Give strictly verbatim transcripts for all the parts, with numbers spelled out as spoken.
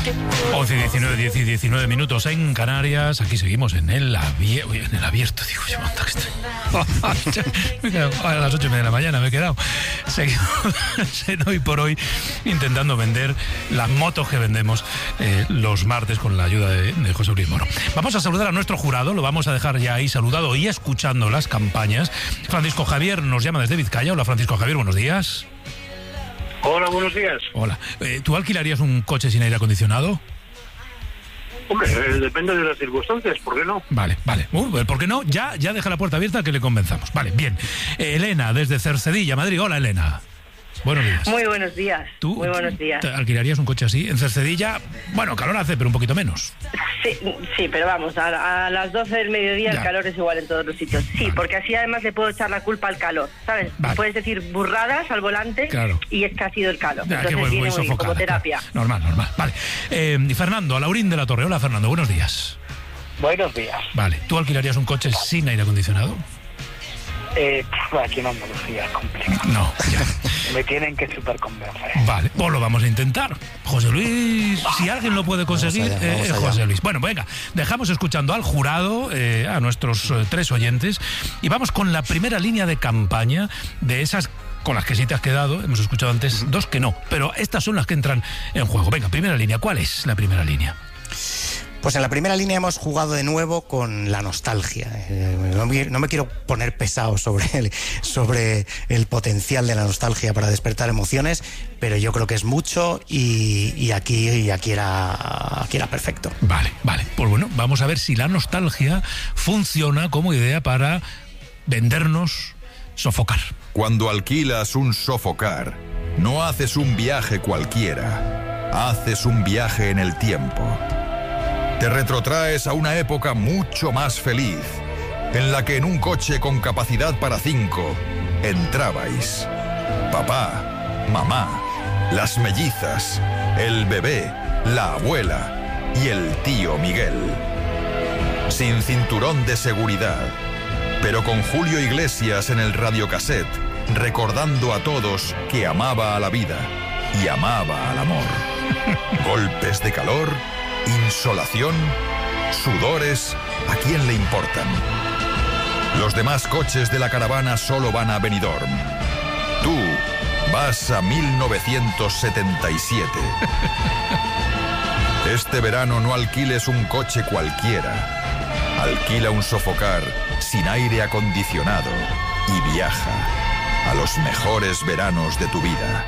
once y diecinueve, diez y diecinueve minutos en Canarias. Aquí seguimos en el, abie- Uy, en el abierto. Digo, yo monta que estoy. Me he quedado a las ocho y media de la mañana, me he quedado. Seguimos en Hoy por Hoy intentando vender las motos que vendemos eh, los martes con la ayuda de, de José Luis Moro. Vamos a saludar a nuestro jurado, lo vamos a dejar ya ahí saludado y escuchando las campañas. Francisco Javier nos llama desde Vizcaya. Hola, Francisco Javier, buenos días. Hola, buenos días. Hola. Eh, ¿Tú alquilarías un coche sin aire acondicionado? Hombre, eh, depende de las circunstancias, ¿por qué no? Vale, vale. Uh, ¿Por qué no? Ya, ya deja la puerta abierta que le convenzamos. Vale, bien. Eh, Elena, desde Cercedilla, Madrid. Hola, Elena. Buenos días. Muy buenos días. ¿Tú Muy buenos días. ¿Te alquilarías un coche así? En Cercedilla, bueno, calor hace, pero un poquito menos. Sí, sí, pero vamos, a, a las doce del mediodía Ya. el calor es igual en todos los sitios. Sí, Vale. porque así además le puedo echar la culpa al calor, ¿sabes? Vale. Puedes decir burradas al volante, Claro. y es que ha sido el calor. Ya, Entonces que voy, viene voy muy bien, como sofocada, terapia. claro. Normal, normal. Vale. Eh, y Fernando, Laurín de la Torre. Hola, Fernando, buenos días. Buenos días. Vale. ¿Tú alquilarías un coche sin aire acondicionado? Eh, aquí en Andalucía es complicado. No, ya. Me tienen que super convencer. Vale, pues lo vamos a intentar. José Luis, si alguien lo puede conseguir, Vamos allá, eh, vamos es allá. José Luis. Bueno, venga, dejamos escuchando al jurado, eh, a nuestros eh, tres oyentes, y vamos con la primera línea de campaña de esas con las que sí te has quedado. Hemos escuchado antes dos que no, pero estas son las que entran en juego. Venga, primera línea. ¿Cuál es la primera línea? Pues en la primera línea hemos jugado de nuevo con la nostalgia. Eh, no, me, no me quiero poner pesado sobre el, sobre el potencial de la nostalgia para despertar emociones, pero yo creo que es mucho y, y aquí, y aquí, era, aquí era perfecto. Vale, vale. Pues bueno, vamos a ver si la nostalgia funciona como idea para vendernos sofocar. Cuando alquilas un sofocar, no haces un viaje cualquiera, haces un viaje en el tiempo. Te retrotraes a una época mucho más feliz, en la que en un coche con capacidad para cinco entrabais papá, mamá, las mellizas, el bebé, la abuela y el tío Miguel. Sin cinturón de seguridad, pero con Julio Iglesias en el radiocassette, recordando a todos que amaba a la vida y amaba al amor. Golpes de calor, insolación, sudores, ¿a quién le importan? Los demás coches de la caravana solo van a Benidorm. Tú vas a mil novecientos setenta y siete. Este verano no alquiles un coche cualquiera. Alquila un sofocar sin aire acondicionado y viaja a los mejores veranos de tu vida.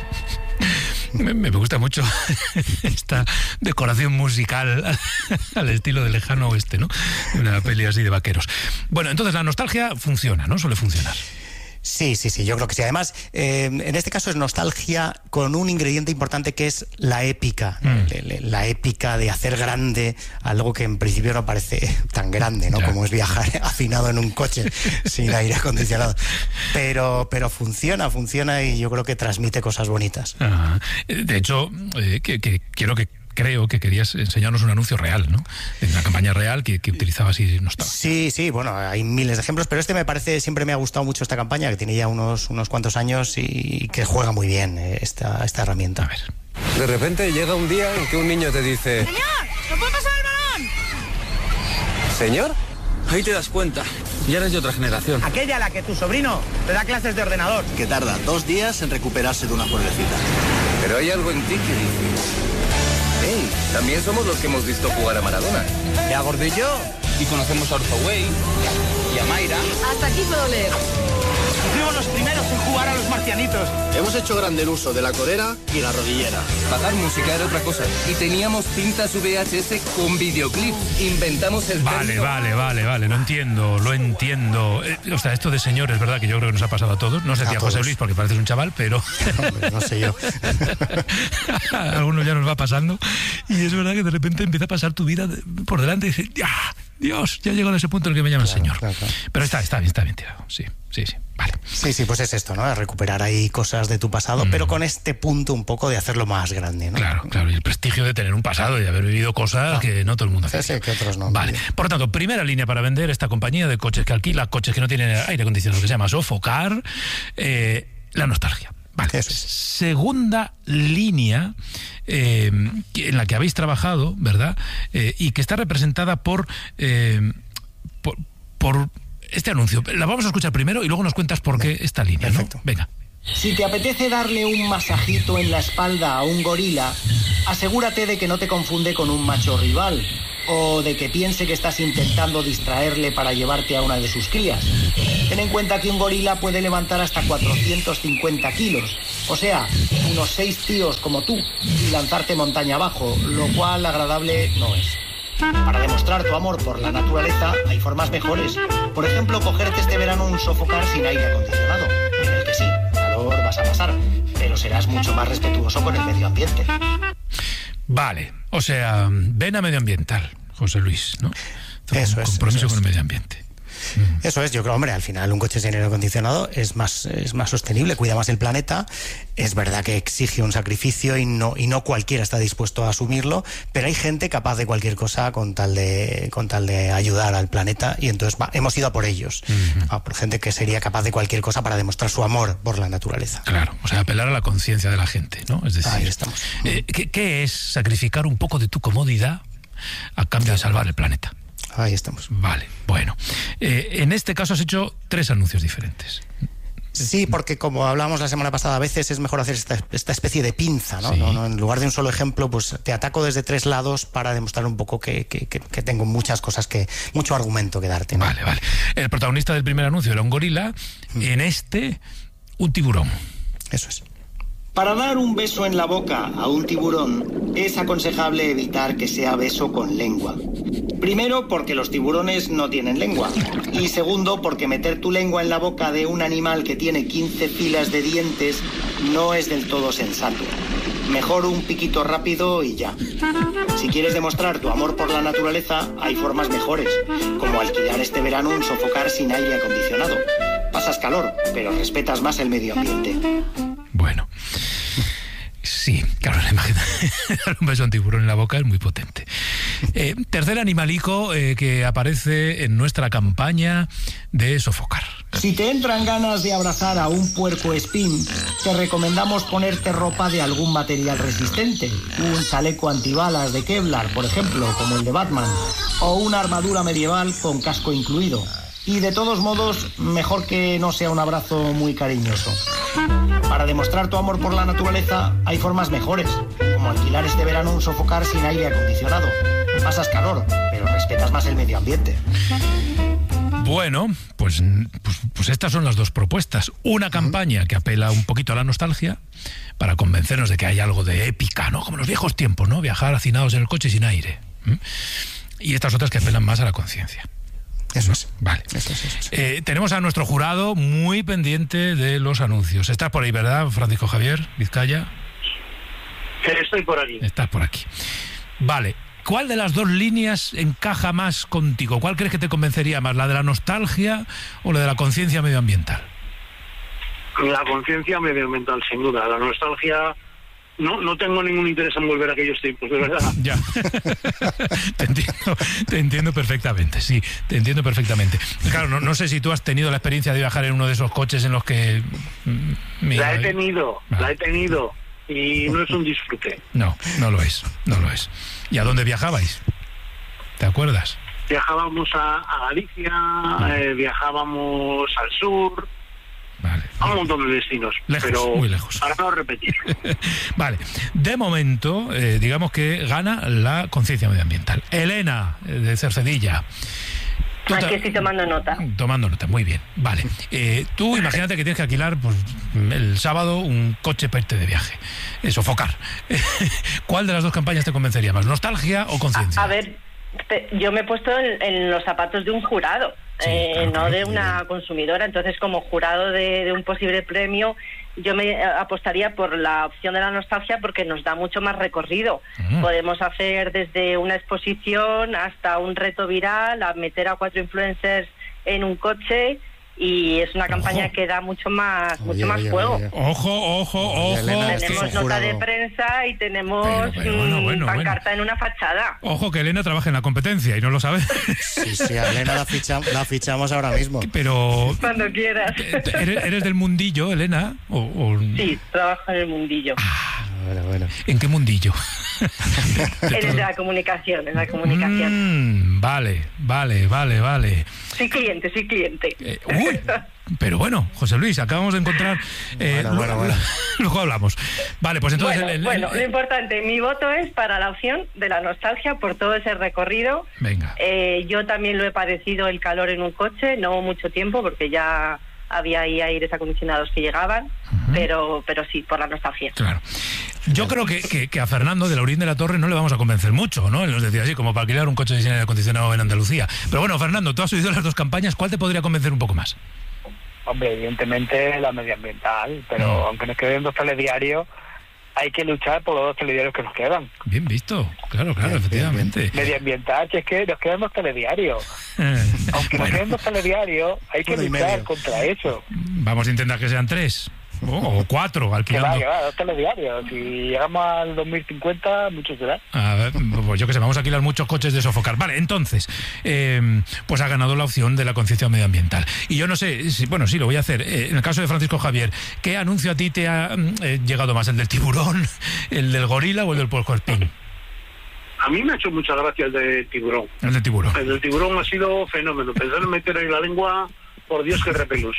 Me, me gusta mucho esta decoración musical al estilo de Lejano Oeste, ¿no? Una peli así de vaqueros. Bueno, entonces la nostalgia funciona, ¿no? Suele funcionar. Sí, sí, sí, yo creo que sí. Además, eh, en este caso es nostalgia con un ingrediente importante que es la épica. Mm. La épica de hacer grande algo que en principio no parece tan grande, ¿no? Ya. Como es viajar hacinado en un coche sin aire acondicionado. Pero, pero funciona, funciona y yo creo que transmite cosas bonitas. Ajá. De hecho, eh, que, que quiero que creo que querías enseñarnos un anuncio real, ¿no? En una campaña real que, que utilizaba así nostalgia. Sí, sí, bueno, hay miles de ejemplos, pero este me parece, siempre me ha gustado mucho esta campaña, que tiene ya unos, unos cuantos años y que juega muy bien esta, esta herramienta. A ver. De repente llega un día en que un niño te dice... ¡Señor! ¿No puedo pasar el balón? ¿Señor? Ahí te das cuenta. Ya eres de otra generación. Aquella a la que tu sobrino te da clases de ordenador. Que tarda dos días en recuperarse de una cuerdecita. Pero hay algo en ti que dice... Hey, también somos los que hemos visto jugar a Maradona. ¿Y a Gordillo? Y conocemos a Orzoway y a Mayra. Hasta aquí puedo leer. Fuimos los primeros en jugar a los marcianitos. Hemos hecho grande el uso de la corera y la rodillera. Pagar música era otra cosa. Y teníamos cintas V H S con videoclip. Inventamos el... Vale, texto. vale, vale, vale. Lo entiendo, lo entiendo. Eh, o sea, esto de señor es verdad que yo creo que nos ha pasado a todos. No sé si a José Luis, porque pareces un chaval, pero... No, no sé yo. A algunos ya nos va pasando. Y es verdad que de repente empieza a pasar tu vida por delante y dices, ¡ya! Dios, ya llegó a ese punto en el que me llaman claro, señor. Claro, claro. Pero está, está bien, está bien tirado. Sí, sí, sí. Vale. Sí, sí, pues es esto, ¿no? Recuperar ahí cosas de tu pasado, mm. pero con este punto un poco de hacerlo más grande, ¿no? Claro, claro. Y el prestigio de tener un pasado y de haber vivido cosas ah. que no todo el mundo hace. Sí, sí, que otros no. Vale. Por lo tanto, primera línea para vender esta compañía de coches que alquila coches que no tienen aire acondicionado, que se llama Sofocar, eh, la nostalgia. Vale. Es. Segunda línea eh, en la que habéis trabajado, ¿verdad? Eh, y que está representada por, eh, por, por este anuncio. La vamos a escuchar primero y luego nos cuentas por qué esta línea, Perfecto. ¿no? Venga. Si te apetece darle un masajito en la espalda a un gorila, asegúrate de que no te confunde con un macho rival o de que piense que estás intentando distraerle para llevarte a una de sus crías. Ten en cuenta que un gorila puede levantar hasta cuatrocientos cincuenta kilos, o sea, unos seis tíos como tú, y lanzarte montaña abajo, lo cual agradable no es. Para demostrar tu amor por la naturaleza hay formas mejores. Por ejemplo, cogerte este verano un sofocar sin aire acondicionado, en el que sí, calor vas a pasar, pero serás mucho más respetuoso con el medio ambiente. Vale, o sea, vena medioambiental, José Luis, ¿no? Eso es. Compromiso eso con es. el medio ambiente. Eso es, yo creo, hombre, al final un coche sin aire acondicionado es más, es más sostenible, cuida más el planeta. Es verdad que exige un sacrificio y no, y no cualquiera está dispuesto a asumirlo, pero hay gente capaz de cualquier cosa con tal de, con tal de ayudar al planeta, y entonces va, hemos ido a por ellos, uh-huh. a por gente que sería capaz de cualquier cosa para demostrar su amor por la naturaleza. Claro, o sea, apelar a la conciencia de la gente, ¿no? Es decir, ahí estamos. Eh, ¿qué, ¿qué es sacrificar un poco de tu comodidad a cambio de salvar el planeta? Ahí estamos. Vale, bueno. Eh, en este caso has hecho tres anuncios diferentes. Sí, porque como hablábamos la semana pasada, a veces es mejor hacer esta, esta especie de pinza, ¿no? Sí. ¿no? ¿no? En lugar de un solo ejemplo, pues te ataco desde tres lados para demostrar un poco que, que, que, que tengo muchas cosas, que mucho argumento que darte, ¿no? Vale, vale. El protagonista del primer anuncio era un gorila, mm. en este, un tiburón. Eso es. Para dar un beso en la boca a un tiburón es aconsejable evitar que sea beso con lengua. Primero, porque los tiburones no tienen lengua. Y segundo, porque meter tu lengua en la boca de un animal que tiene quince filas de dientes no es del todo sensato. Mejor un piquito rápido y ya. Si quieres demostrar tu amor por la naturaleza, hay formas mejores, como alquilar este verano un sofocar sin aire acondicionado. Pasas calor, pero respetas más el medio ambiente. Bueno, sí, claro, la imagen de un beso a un tiburón en la boca es muy potente. Eh, tercer animalico eh, que aparece en nuestra campaña de sofocar. Si te entran ganas de abrazar a un puercoespín, te recomendamos ponerte ropa de algún material resistente. Un chaleco antibalas de Kevlar, por ejemplo, como el de Batman, o una armadura medieval con casco incluido. Y de todos modos, mejor que no sea un abrazo muy cariñoso. Para demostrar tu amor por la naturaleza, hay formas mejores, como alquilar este verano un sofocar sin aire acondicionado. Pasas calor, pero respetas más el medio ambiente. Bueno, pues, pues, pues estas son las dos propuestas. Una campaña que apela un poquito a la nostalgia, para convencernos de que hay algo de épica, ¿no? Como en los viejos tiempos, ¿no? Viajar hacinados en el coche sin aire. ¿Mm? Y estas otras que apelan más a la conciencia. Eso es. Vale. Eso es, eso es. Eh, tenemos a nuestro jurado muy pendiente de los anuncios. Estás por ahí, ¿verdad, Francisco Javier Vizcaya? Estoy por aquí. Estás por aquí. Vale. ¿Cuál de las dos líneas encaja más contigo? ¿Cuál crees que te convencería más? ¿La de la nostalgia o la de la conciencia medioambiental? La conciencia medioambiental, sin duda. La nostalgia... No, no tengo ningún interés en volver a aquellos tiempos, de verdad. Ya. te entiendo, te entiendo perfectamente, sí, te entiendo perfectamente. Claro, no, no sé si tú has tenido la experiencia de viajar en uno de esos coches en los que... Mira, la he tenido, ah. la he tenido, y no es un disfrute. No, no lo es, no lo es. ¿Y a dónde viajabais? ¿Te acuerdas? Viajábamos a, a Galicia, ah. eh, viajábamos al sur... Vale. A un montón de destinos, lejos, pero muy lejos. Para no repetir. Vale, de momento, eh, digamos que gana la conciencia medioambiental. Elena, eh, de Cercedilla. Aquí te... estoy tomando nota. Tomando nota, muy bien. Vale, eh, tú imagínate que tienes que alquilar pues, el sábado un coche para irte de viaje. Eh, sofocar. ¿Cuál de las dos campañas te convencería más? ¿Nostalgia o conciencia? A, a ver, te, yo me he puesto en, en los zapatos de un jurado. Sí, eh, claro, no claro, de una consumidora. Entonces, como jurado de, de un posible premio, yo me apostaría por la opción de la nostalgia porque nos da mucho más recorrido. Uh-huh. Podemos hacer desde una exposición hasta un reto viral, a meter a cuatro influencers en un coche y es una campaña Ojo. que da mucho más Oye, mucho más oye, fuego. oye. Ojo, ojo, Oye, ojo. Elena, esto es Tenemos un nota jurado. de prensa y tenemos Pero, pero, bueno, mm, bueno, pancarta en una fachada. Ojo que Elena trabaja en la competencia y no lo sabe. Sí, sí, a Elena la, ficha- la fichamos ahora mismo. Pero Cuando quieras. ¿eres, eres del mundillo, Elena? ¿O, o- Sí, trabajo en el mundillo. Bueno, bueno. ¿En qué mundillo? Eres de la comunicación, en la comunicación. Mm, vale, vale, vale, vale. Soy cliente, soy cliente. Eh, uy, pero bueno, José Luis, acabamos de encontrar... eh, Bueno, bueno, lo- bueno. Luego hablamos. Vale, pues entonces... bueno, el- el- bueno, el- lo importante, mi voto es para la opción de la nostalgia por todo ese recorrido. Venga. Eh, yo también lo he padecido el calor en un coche, no mucho tiempo porque ya había ahí aires acondicionados que llegaban, uh-huh. pero pero sí, por la nostalgia. Claro. Yo creo que, que, que a Fernando de Laurín de la Torre no le vamos a convencer mucho, ¿no? Él nos decía así, como para alquilar un coche sin aire acondicionado en Andalucía. Pero bueno, Fernando, tú has oído las dos campañas, ¿cuál te podría convencer un poco más? Hombre, evidentemente la medioambiental, pero Mm. aunque nos queden dos telediarios, hay que luchar por los dos telediarios que nos quedan. Bien visto, claro, claro, bien, efectivamente. Bien, bien. Medioambiental, que es que nos quedan dos telediarios. Eh, aunque bueno. nos queden dos telediarios, hay que Uno y luchar medio. contra eso. Vamos a intentar que sean tres. O, o cuatro, Que va, alquilando. que va, dos telediarios. Si llegamos al dos mil cincuenta, mucho será. A ver, pues yo que sé, vamos a alquilar muchos coches de sofocar. Vale, entonces, eh, pues ha ganado la opción de la conciencia medioambiental. Y yo no sé, si, bueno, sí, lo voy a hacer. Eh, en el caso de Francisco Javier, ¿qué anuncio a ti te ha eh, llegado más? ¿El del tiburón, el del gorila o el del puercoespín? A mí me ha hecho mucha gracia el de tiburón. El del tiburón. El del tiburón ha sido fenómeno. Pensar en meter ahí la lengua, por Dios que repelús.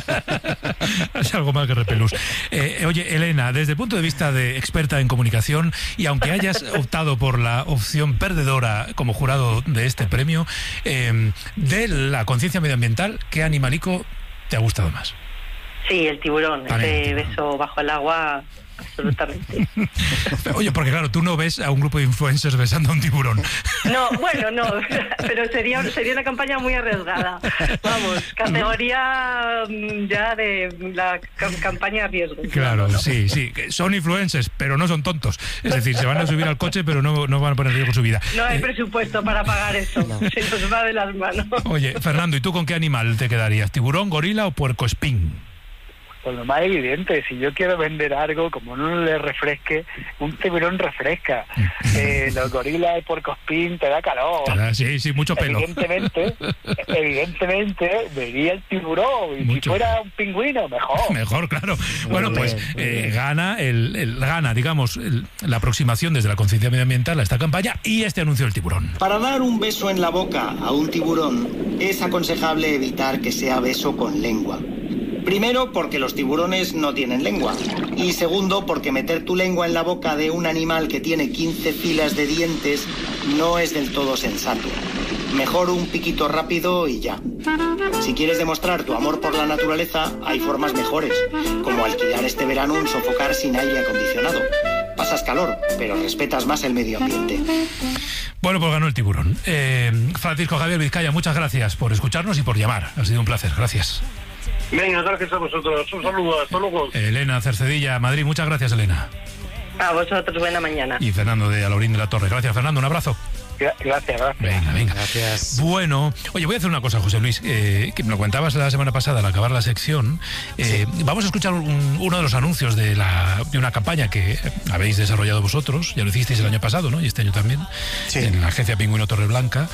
Es algo más que repelús. Eh, oye, Elena, desde el punto de vista de experta en comunicación, y aunque hayas optado por la opción perdedora como jurado de este premio, eh, de la conciencia medioambiental, ¿qué animalico te ha gustado más? Sí, el tiburón, También ese el tiburón. beso bajo el agua, absolutamente. Oye, porque claro, tú no ves a un grupo de influencers besando a un tiburón. No, bueno, no, pero sería sería una campaña muy arriesgada. Vamos, categoría mm, ya de la cam- campaña a riesgo. Claro, No, no. sí, sí. que Son influencers, pero no son tontos. Es decir, se van a subir al coche, pero no, no van a poner en riesgo su vida. No hay Eh, presupuesto para pagar eso, se nos va de las manos. Oye, Fernando, ¿y tú con qué animal te quedarías? ¿Tiburón, gorila o puercoespín? Pues lo más evidente, si yo quiero vender algo, como no le refresque, un tiburón refresca. Eh, los gorilas y puercoespín te da calor. Sí, sí, mucho pelo. Evidentemente, evidentemente, vería el tiburón. Y Mucho. si fuera un pingüino, mejor. Mejor, claro. Bueno, Muy pues bien, muy eh, bien. gana, el, el- gana, digamos, el- la aproximación desde la conciencia medioambiental a esta campaña y este anuncio del tiburón. Para dar un beso en la boca a un tiburón es aconsejable evitar que sea beso con lengua. Primero, porque los tiburones no tienen lengua. Y segundo, porque meter tu lengua en la boca de un animal que tiene quince filas de dientes no es del todo sensato. Mejor un piquito rápido y ya. Si quieres demostrar tu amor por la naturaleza, hay formas mejores, como alquilar este verano un sofocar sin aire acondicionado. Pasas calor, pero respetas más el medio ambiente. Bueno, pues ganó el tiburón. Eh, Francisco Javier Vizcaya, muchas gracias por escucharnos y por llamar. Ha sido un placer, gracias. Venga, gracias a vosotros. Un saludo, hasta luego. Elena Cercedilla, Madrid, muchas gracias, Elena. A vosotros, buena mañana. Y Fernando de Alaurín de la Torre. Gracias, Fernando, un abrazo. Gra- Gracias, gracias. Venga, venga. Gracias. Bueno, oye, voy a hacer una cosa, José Luis, eh, que me lo comentabas la semana pasada al acabar la sección. Eh, Vamos a escuchar un- uno de los anuncios de, la, de una campaña que habéis desarrollado vosotros, ya lo hicisteis el año pasado, ¿no? Y este año también, Sí. en la agencia Pingüino Torreblanca,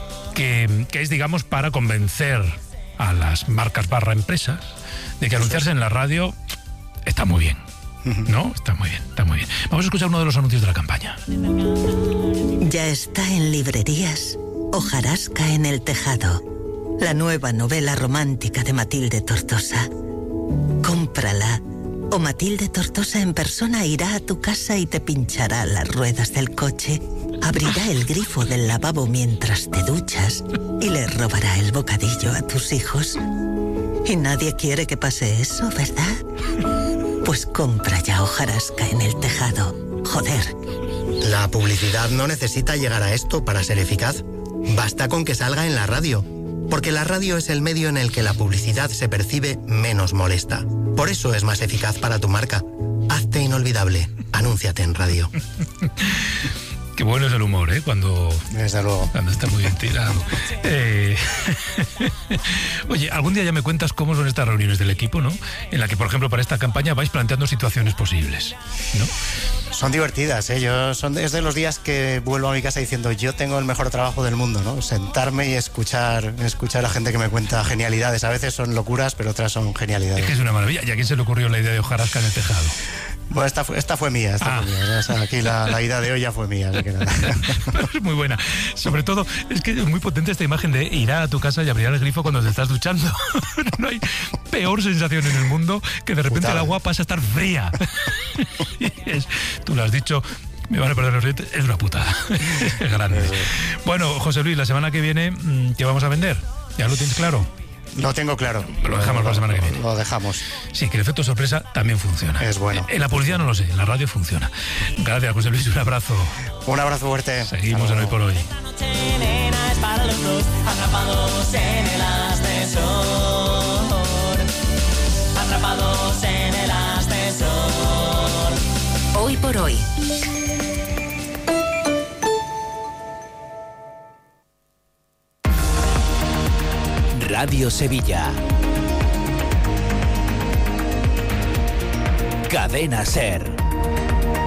que, que es, digamos, para convencer a las marcas barra empresas de que anunciarse en la radio está muy bien. ¿No? Está muy bien, está muy bien. Vamos a escuchar uno de los anuncios de la campaña. Ya está en librerías Hojarasca en el tejado, la nueva novela romántica de Matilde Tortosa. Cómprala o Matilde Tortosa en persona irá a tu casa y te pinchará las ruedas del coche, abrirá el grifo del lavabo mientras te duchas y le robará el bocadillo a tus hijos. Y nadie quiere que pase eso, ¿verdad? Pues compra ya Hojarasca en el tejado. Joder. La publicidad no necesita llegar a esto para ser eficaz. Basta con que salga en la radio. Porque la radio es el medio en el que la publicidad se percibe menos molesta. Por eso es más eficaz para tu marca. Hazte inolvidable. Anúnciate en radio. Qué bueno es el humor, ¿eh? Cuando, Desde luego. Cuando está muy bien tirado. Eh... Oye, algún día ya me cuentas cómo son estas reuniones del equipo, ¿no? En la que, por ejemplo, para esta campaña vais planteando situaciones posibles, ¿no? Son divertidas, ¿eh? Yo son de, es de los días que vuelvo a mi casa diciendo yo tengo el mejor trabajo del mundo, ¿no? Sentarme y escuchar, escuchar a gente que me cuenta genialidades. A veces son locuras, pero otras son genialidmuy. Es que es una maravilla. ¿Y a quién se le ocurrió la idea de hojarasca en el tejado? Bueno, esta fue, esta fue mía, esta ah. fue mía. O sea, aquí la, la idea de hoy ya fue mía. Así que nada. Es muy buena. Sobre todo, es que es muy potente esta imagen de ir a tu casa y abrir el grifo cuando te estás duchando. No hay peor sensación en el mundo que de repente Putada. el agua pasa a estar fría. Es, tú lo has dicho, me van a perder los dientes, es una putada. Es grande. Bueno, José Luis, la semana que viene, ¿qué vamos a vender? ¿Ya lo tienes claro? Lo tengo claro. Lo dejamos lo, la semana que viene. Lo dejamos. Sí, que el efecto sorpresa también funciona. Es bueno. En la publicidad no lo sé, en la radio funciona. Gracias, José Luis, un abrazo. Un abrazo fuerte. Seguimos en Hoy por Hoy. Atrapados en el ascensor. Atrapados en el ascensor. Hoy por Hoy. Radio Sevilla. Cadena SER.